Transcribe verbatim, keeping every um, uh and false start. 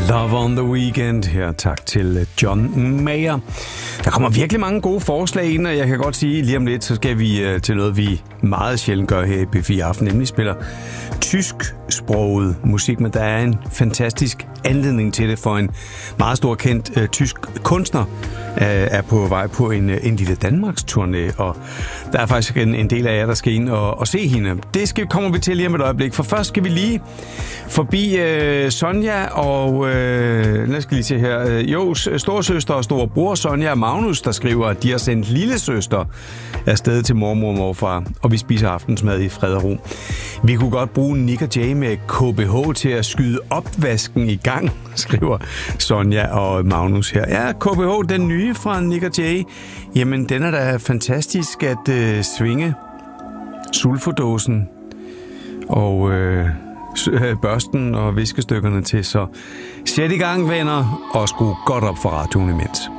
Love on the Weekend. Her tak til John Mayer. Der kommer virkelig mange gode forslag ind, og jeg kan godt sige, lige om lidt, så skal vi til noget, vi meget sjældent gør her i B fire Aften, nemlig spiller tysksproget musik, men der er en fantastisk anledning til det, for en meget stor kendt uh, tysk kunstner uh, er på vej på en, en lille Danmarks turné, og der er faktisk en, en del af jer, der skal ind og, og se hende. Det skal, kommer vi til lige om et øjeblik, for først skal vi lige forbi uh, Sonja og, uh, lad os lige se her, uh, Jos storsøster og storebror Sonja og Magnus, der skriver, at de har sendt lillesøster afsted til mormor og morfar, og vi spiser aftensmad i fred og ro. Vi kunne godt bruge Nick og Jay med K B H til at skyde opvasken i gang, skriver Sonja og Magnus her. Ja, K B H, den nye fra Nick og Jay, jamen den er da fantastisk at øh, svinge sulfodåsen og øh, børsten og viskestykkerne til. Så sæt i gang, venner, og skru godt op for radioen imens.